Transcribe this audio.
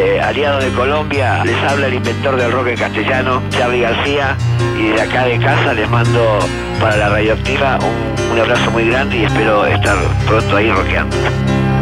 Aliados de Colombia, les habla el inventor del rock en castellano, Charly García, y de acá de casa les mando para la Radioactiva un abrazo muy grande y espero estar pronto ahí rockeando.